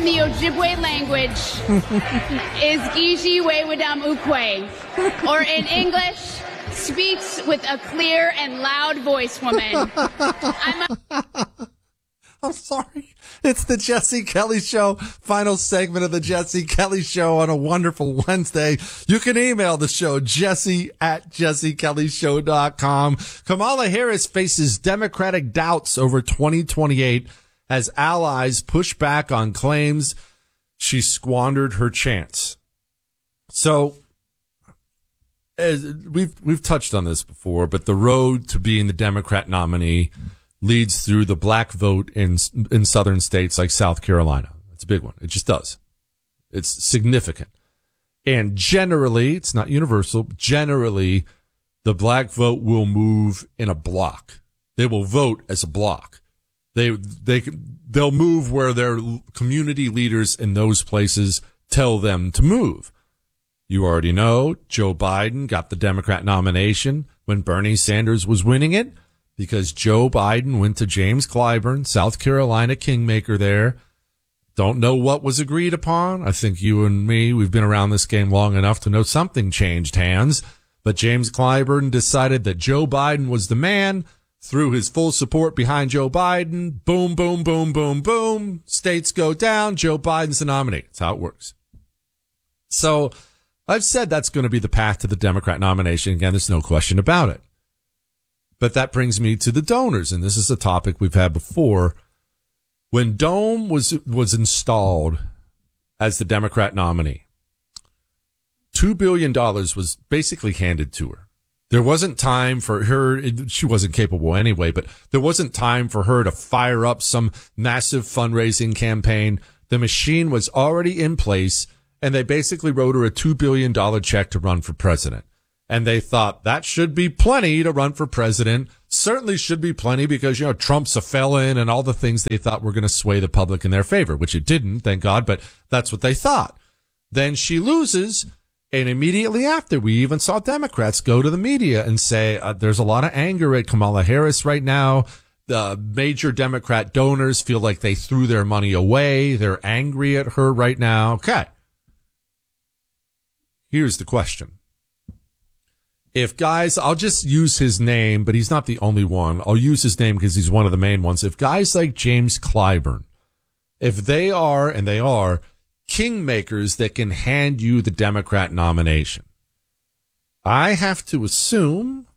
the Ojibwe language is Gigi Wewadam Ukwe, or in English, speaks with a clear and loud voice, woman. I'm sorry. It's the Jesse Kelly Show, final segment of the Jesse Kelly Show on a wonderful Wednesday. You can email the show, jesse@jessekellyshow.com. Kamala Harris faces Democratic doubts over 2028 as allies push back on claims she squandered her chance. So, as we've touched on this before, but the road to being the Democrat nominee leads through the black vote in southern states like South Carolina. It's a big one. It just does. It's significant. And generally, it's not universal, but generally, the black vote will move in a block. They will vote as a block. They'll move where their community leaders in those places tell them to move. You already know Joe Biden got the Democrat nomination when Bernie Sanders was winning it, because Joe Biden went to James Clyburn, South Carolina kingmaker there. Don't know what was agreed upon. I think you and me, we've been around this game long enough to know something changed hands. But James Clyburn decided that Joe Biden was the man, threw his full support behind Joe Biden. Boom, boom, boom, boom, boom. States go down. Joe Biden's the nominee. That's how it works. So I've said that's going to be the path to the Democrat nomination. Again, there's no question about it. But that brings me to the donors, and this is a topic we've had before. When Dome was installed as the Democrat nominee, $2 billion was basically handed to her. There wasn't time for her, she wasn't capable anyway, but there wasn't time for her to fire up some massive fundraising campaign. The machine was already in place, and they basically wrote her a $2 billion check to run for president. And they thought that should be plenty to run for president. Certainly should be plenty because, Trump's a felon and all the things they thought were going to sway the public in their favor, which it didn't, thank God, but that's what they thought. Then she loses, and immediately after, we even saw Democrats go to the media and say, there's a lot of anger at Kamala Harris right now. The major Democrat donors feel like they threw their money away. They're angry at her right now. Okay. Here's the question. If guys, I'll just use his name, but he's not the only one. I'll use his name because he's one of the main ones. If guys like James Clyburn, if they are, and they are, kingmakers that can hand you the Democrat nomination, I have to assume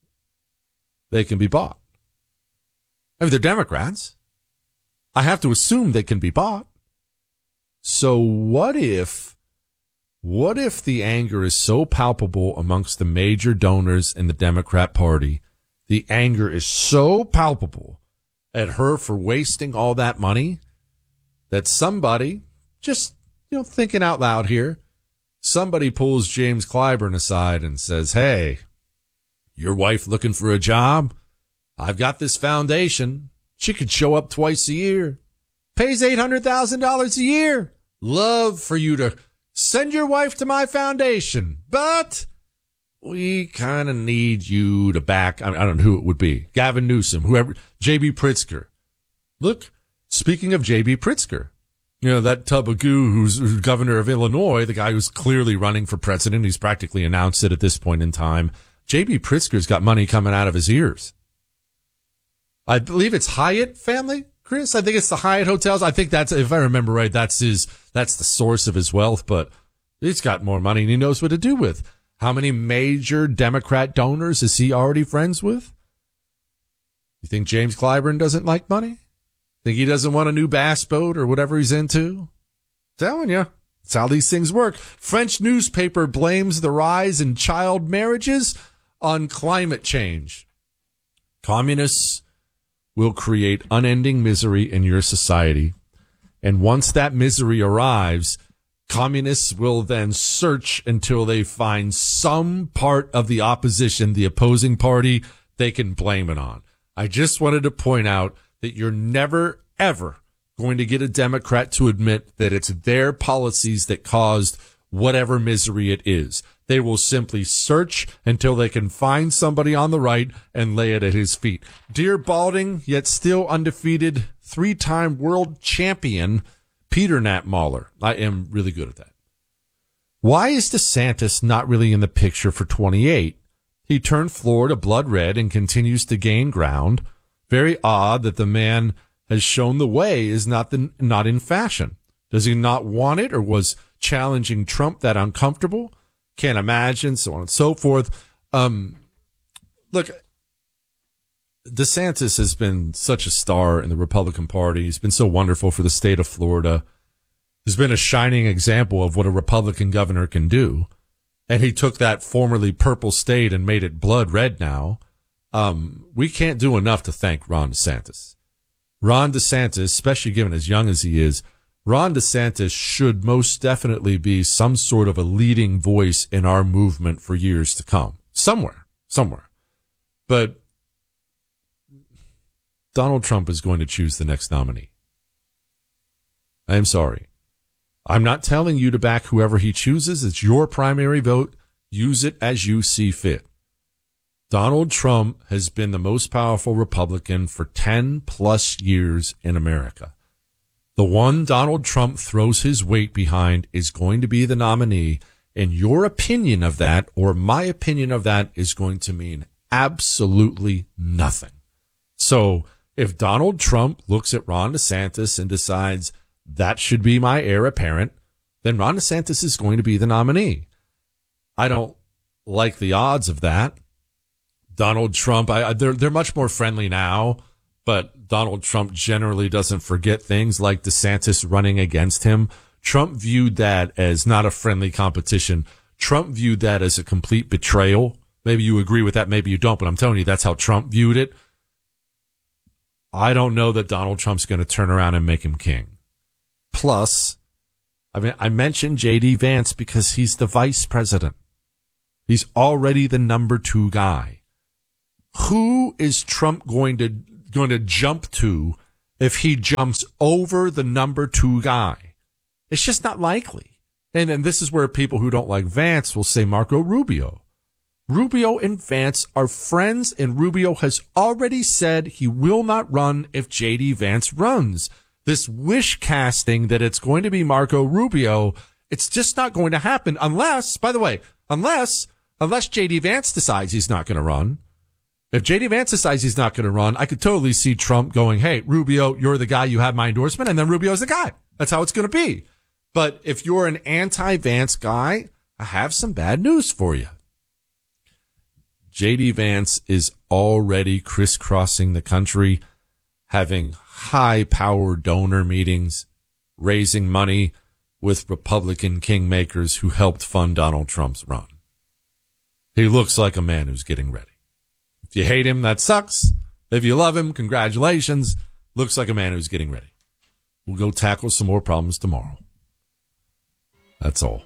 they can be bought. I mean, they're Democrats. I have to assume they can be bought. So what if the anger is so palpable amongst the major donors in the Democrat Party, the anger is so palpable at her for wasting all that money, that somebody, just, thinking out loud here, somebody pulls James Clyburn aside and says, hey, your wife looking for a job? I've got this foundation. She could show up twice a year. Pays $800,000 a year. Love for you to send your wife to my foundation, but we kind of need you to back. I don't know who it would be. Gavin Newsom, whoever, J.B. Pritzker. Look, speaking of J.B. Pritzker, that tub of goo who's governor of Illinois, the guy who's clearly running for president. He's practically announced it at this point in time. J.B. Pritzker's got money coming out of his ears. I believe it's Hyatt family, Chris. I think it's the Hyatt hotels. I think that's, if I remember right, that's the source of his wealth, but he's got more money and he knows what to do with. How many major Democrat donors is he already friends with? You think James Clyburn doesn't like money? Think he doesn't want a new bass boat or whatever he's into? Telling you, that's how these things work. French newspaper blames the rise in child marriages on climate change. Communists will create unending misery in your society. And once that misery arrives, communists will then search until they find some part of the opposition, the opposing party, they can blame it on. I just wanted to point out that you're never, ever going to get a Democrat to admit that it's their policies that caused whatever misery it is. They will simply search until they can find somebody on the right and lay it at his feet. Dear balding, yet still undefeated, 3-time world champion, Peter Nat Mahler. I am really good at that. Why is DeSantis not really in the picture for 28? He turned Florida blood red and continues to gain ground. Very odd that the man has shown the way is not in fashion. Does he not want it, or was challenging Trump that uncomfortable? Can't imagine, so on and so forth. Look, DeSantis has been such a star in the Republican Party. He's been so wonderful for the state of Florida. He's been a shining example of what a Republican governor can do. And he took that formerly purple state and made it blood red now. We can't do enough to thank Ron DeSantis. Ron DeSantis, especially given as young as he is, Ron DeSantis should most definitely be some sort of a leading voice in our movement for years to come. Somewhere. But Donald Trump is going to choose the next nominee. I am sorry. I'm not telling you to back whoever he chooses. It's your primary vote. Use it as you see fit. Donald Trump has been the most powerful Republican for 10 plus years in America. The one Donald Trump throws his weight behind is going to be the nominee, and your opinion of that or my opinion of that is going to mean absolutely nothing. So if Donald Trump looks at Ron DeSantis and decides that should be my heir apparent, then Ron DeSantis is going to be the nominee. I don't like the odds of that. Donald Trump, they're much more friendly now, but Donald Trump generally doesn't forget things like DeSantis running against him. Trump viewed that as not a friendly competition. Trump viewed that as a complete betrayal. Maybe you agree with that, maybe you don't, but I'm telling you, that's how Trump viewed it. I don't know that Donald Trump's going to turn around and make him king. Plus, I mentioned J.D. Vance because he's the vice president. He's already the number 2 guy. Who is Trump going to jump to if he jumps over the number 2 guy? It's just not likely. And then this is where people who don't like Vance will say Marco Rubio. Rubio and Vance are friends, and Rubio has already said he will not run if J.D. Vance runs. This wish casting that it's going to be Marco Rubio, it's just not going to happen unless, by the way, unless J.D. Vance decides he's not going to run. If J.D. Vance decides he's not going to run, I could totally see Trump going, hey, Rubio, you're the guy, you have my endorsement, and then Rubio's the guy. That's how it's going to be. But if you're an anti-Vance guy, I have some bad news for you. J.D. Vance is already crisscrossing the country, having high-power donor meetings, raising money with Republican kingmakers who helped fund Donald Trump's run. He looks like a man who's getting ready. If you hate him, that sucks. If you love him, congratulations. Looks like a man who's getting ready. We'll go tackle some more problems tomorrow. That's all.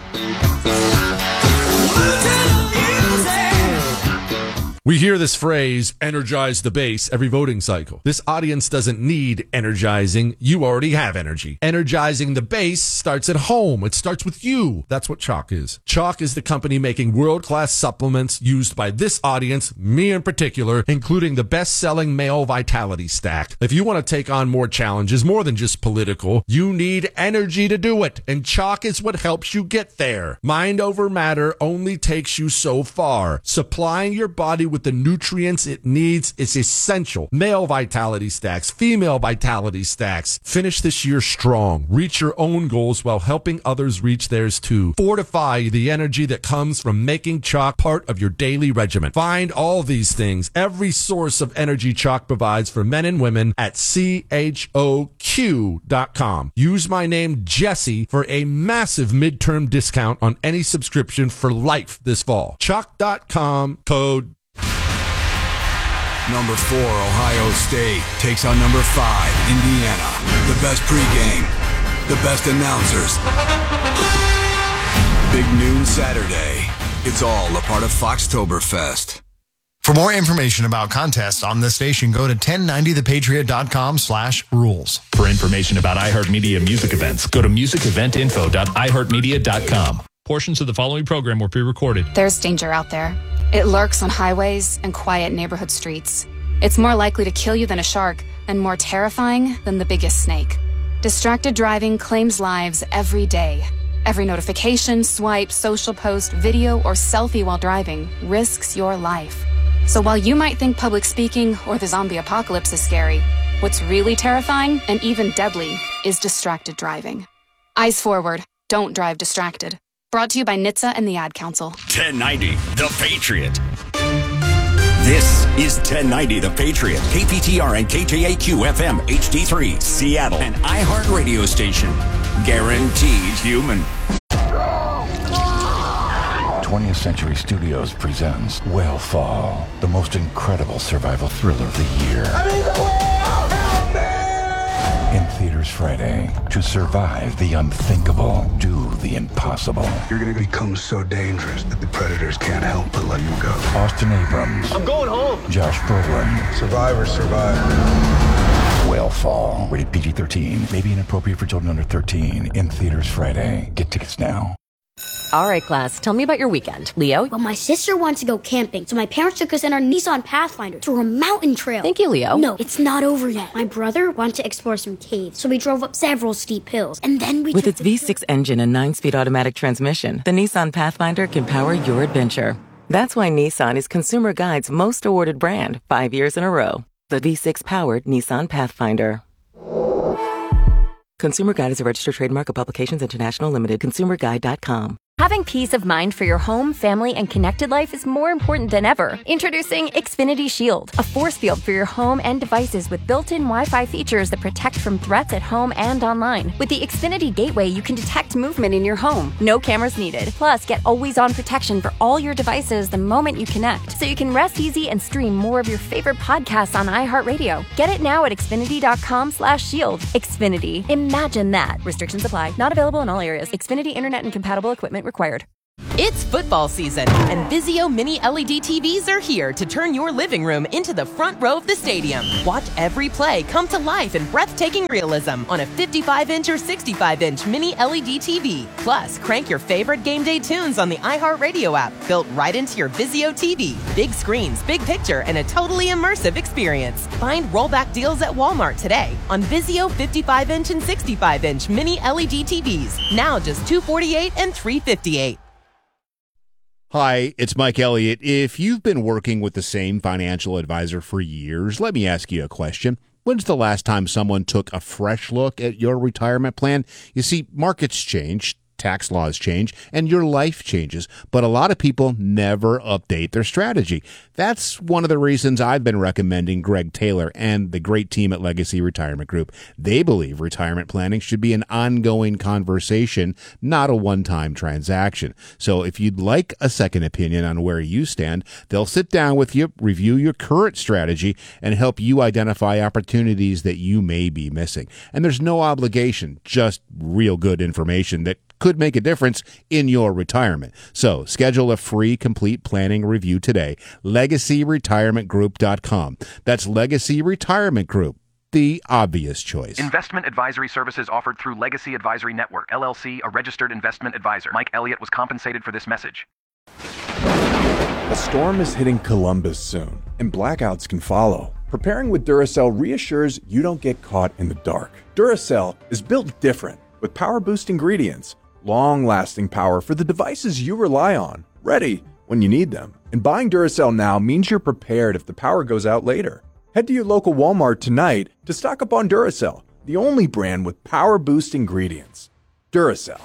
We hear this phrase, energize the base, every voting cycle. This audience doesn't need energizing. You already have energy. Energizing the base starts at home. It starts with you. That's what Choq is. Choq is the company making world-class supplements used by this audience, me in particular, including the best-selling male vitality stack. If you want to take on more challenges, more than just political, you need energy to do it. And Choq is what helps you get there. Mind over matter only takes you so far. Supplying your body with the nutrients it needs is essential. Male vitality stacks, female vitality stacks. Finish this year strong. Reach your own goals while helping others reach theirs too. Fortify the energy that comes from making Choq part of your daily regimen. Find all these things, every source of energy Choq provides for men and women at CHOQ.com. Use my name Jesse for a massive midterm discount on any subscription for life this fall. Choq.com, code Number 4, Ohio State takes on number 5, Indiana. The best pregame, the best announcers. Big noon Saturday. It's all a part of Foxtoberfest. For more information about contests on this station, go to 1090thepatriot.com/rules. For information about iHeartMedia music events, go to musiceventinfo.iheartmedia.com. Portions of the following program were pre-recorded. There's danger out there. It lurks on highways and quiet neighborhood streets. It's more likely to kill you than a shark and more terrifying than the biggest snake. Distracted driving claims lives every day. Every notification, swipe, social post, video, or selfie while driving risks your life. So while you might think public speaking or the zombie apocalypse is scary, what's really terrifying and even deadly is distracted driving. Eyes forward. Don't drive distracted. Brought to you by NHTSA and the Ad Council. 1090, The Patriot. This is 1090 The Patriot, KPTR and KJAQ FM HD3, Seattle, an iHeart radio station. Guaranteed human. 20th Century Studios presents Whale Fall, the most incredible survival thriller of the year. I'm in the whale! Help me! In theaters Friday. To survive the unthinkable, do the impossible. You're going to become so dangerous that the predators can't help but let you go. Austin Abrams. I'm going home. Josh Brolin. Survivors survive. Whale Fall. Rated PG-13. May be inappropriate for children under 13. In theaters Friday. Get tickets now. All right, class, tell me about your weekend. Leo? Well, my sister wants to go camping, so my parents took us in our Nissan Pathfinder through a mountain trail. Thank you, Leo. No, it's not over yet. My brother wanted to explore some caves, so we drove up several steep hills, and then we With its V6 engine and 9-speed automatic transmission, the Nissan Pathfinder can power your adventure. That's why Nissan is Consumer Guide's most awarded brand 5 years in a row. The V6-powered Nissan Pathfinder. Consumer Guide is a registered trademark of Publications International Limited. ConsumerGuide.com. Having peace of mind for your home, family, and connected life is more important than ever. Introducing Xfinity Shield, a force field for your home and devices with built-in Wi-Fi features that protect from threats at home and online. With the Xfinity Gateway, you can detect movement in your home. No cameras needed. Plus, get always-on protection for all your devices the moment you connect, so you can rest easy and stream more of your favorite podcasts on iHeartRadio. Get it now at Xfinity.com/shield. Xfinity. Imagine that. Restrictions apply. Not available in all areas. Xfinity Internet and compatible equipment required. It's football season, and Vizio Mini LED TVs are here to turn your living room into the front row of the stadium. Watch every play come to life in breathtaking realism on a 55-inch or 65-inch Mini LED TV. Plus, crank your favorite game day tunes on the iHeartRadio app, built right into your Vizio TV. Big screens, big picture, and a totally immersive experience. Find rollback deals at Walmart today on Vizio 55-inch and 65-inch Mini LED TVs. Now just $248 and $358. Hi, it's Mike Elliott. If you've been working with the same financial advisor for years, let me ask you a question. When's the last time someone took a fresh look at your retirement plan? You see, markets change, tax laws change, and your life changes, but a lot of people never update their strategy. That's one of the reasons I've been recommending Greg Taylor and the great team at Legacy Retirement Group. They believe retirement planning should be an ongoing conversation, not a one-time transaction. So if you'd like a second opinion on where you stand, they'll sit down with you, review your current strategy, and help you identify opportunities that you may be missing. And there's no obligation, just real good information that could make a difference in your retirement. So schedule a free complete planning review today. LegacyRetirementGroup.com. That's Legacy Retirement Group, the obvious choice. Investment advisory services offered through Legacy Advisory Network, LLC, a registered investment advisor. Mike Elliott was compensated for this message. A storm is hitting Columbus soon, and blackouts can follow. Preparing with Duracell reassures you don't get caught in the dark. Duracell is built different, with power-boost ingredients, long-lasting power for the devices you rely on, ready when you need them. And buying Duracell now means you're prepared if the power goes out later. Head to your local Walmart tonight to stock up on Duracell, the only brand with power-boost ingredients. Duracell.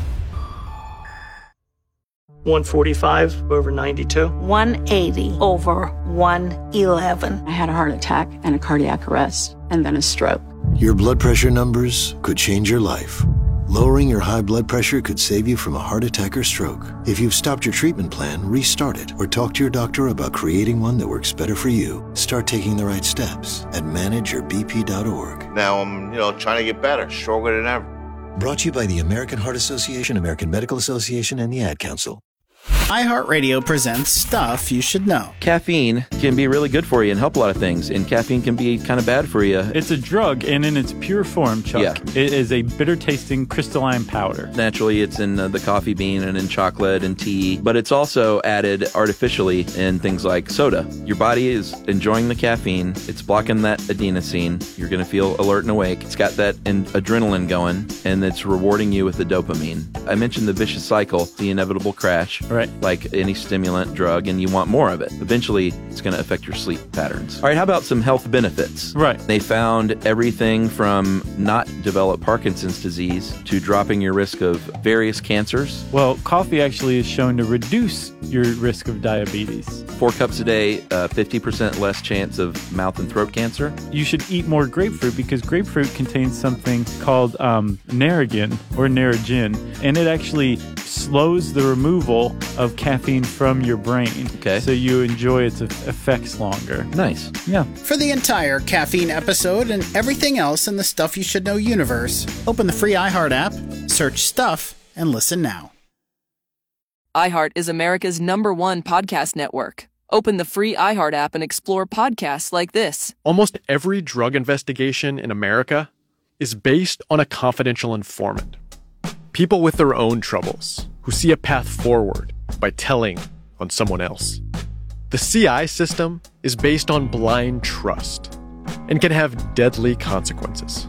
145 over 92. 180 over 111. I had a heart attack and a cardiac arrest and then a stroke. Your blood pressure numbers could change your life. Lowering your high blood pressure could save you from a heart attack or stroke. If you've stopped your treatment plan, restart it or talk to your doctor about creating one that works better for you. Start taking the right steps at manageyourbp.org. Now I'm, trying to get better, stronger than ever. Brought to you by the American Heart Association, American Medical Association, and the Ad Council. iHeartRadio presents Stuff You Should Know. Caffeine can be really good for you and help a lot of things, and caffeine can be kind of bad for you. It's a drug, and in its pure form, Chuck, it is a bitter-tasting crystalline powder. Naturally, it's in the coffee bean and in chocolate and tea, but it's also added artificially in things like soda. Your body is enjoying the caffeine. It's blocking that adenosine. You're going to feel alert and awake. It's got that adrenaline going, and it's rewarding you with the dopamine. I mentioned the vicious cycle, the inevitable crash. Right. Like any stimulant drug, and you want more of it. Eventually, it's going to affect your sleep patterns. All right, how about some health benefits? Right. They found everything from not develop Parkinson's disease to dropping your risk of various cancers. Well, coffee actually is shown to reduce your risk of diabetes. 4 cups a day, 50% less chance of mouth and throat cancer. You should eat more grapefruit because grapefruit contains something called Narragin or Narragin, and it actually slows the removal of caffeine from your brain. Okay. So you enjoy its effects longer. Nice. Yeah. For the entire caffeine episode and everything else in the Stuff You Should Know universe, open the free iHeart app, search Stuff, and listen now. iHeart is America's #1 podcast network. Open the free iHeart app and explore podcasts like this. Almost every drug investigation in America is based on a confidential informant. People with their own troubles who see a path forward by telling on someone else. The CI system is based on blind trust and can have deadly consequences.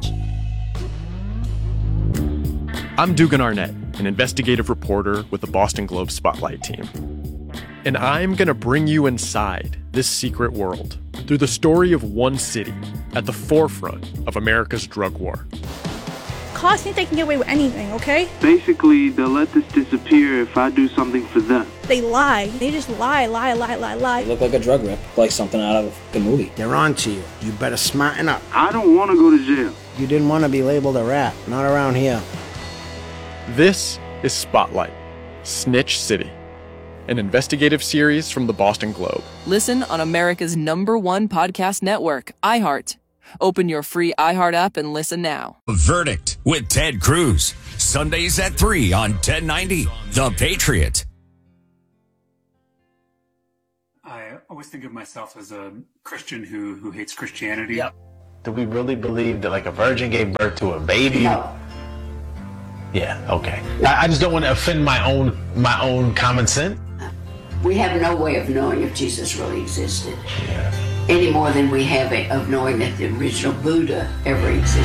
I'm Dugan Arnett, an investigative reporter with the Boston Globe Spotlight team. And I'm going to bring you inside this secret world through the story of one city at the forefront of America's drug war. Cops think they can get away with anything, okay? Basically, they'll let this disappear if I do something for them. They lie. They just lie. You look like a drug rip, like something out of a movie. They're on to you. You better smarten up. I don't want to go to jail. You didn't want to be labeled a rat. Not around here. This is Spotlight, Snitch City, an investigative series from the Boston Globe. Listen on America's #1 podcast network, iHeart. Open your free iHeart app and listen now. Verdict with Ted Cruz. Sundays at 3 on 1090 The Patriot. I always think of myself as a Christian who hates Christianity. Yep. Do we really believe that like a virgin gave birth to a baby? No. Yeah, okay. I just don't want to offend my own common sense. We have no way of knowing if Jesus really existed. Any more than we have of knowing that the original Buddha ever existed.